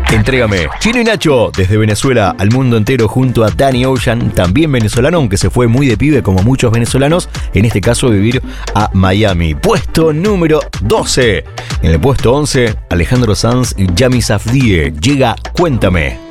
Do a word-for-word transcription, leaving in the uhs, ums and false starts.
Entrégame. Chino y Nacho, desde Venezuela al mundo entero junto a Danny Ocean, también venezolano, aunque se fue muy de pibe como muchos venezolanos, en este caso a vivir a Miami. Puesto número doce. En el puesto once, Alejandro Sanz y Yami Safdie. Llega Cuéntame.